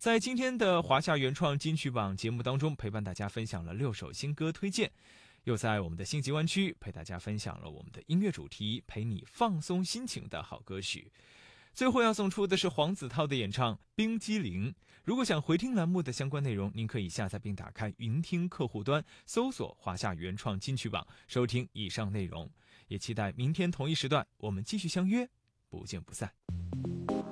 在今天的华夏原创金曲榜节目当中，陪伴大家分享了6首新歌推荐，又在我们的星级湾区陪大家分享了我们的音乐主题，陪你放松心情的好歌曲。最后要送出的是黄子韬的演唱《冰激凌》。如果想回听栏目的相关内容，您可以下载并打开云听客户端，搜索华夏原创金曲榜，收听以上内容。也期待明天同一时段我们继续相约，不见不散。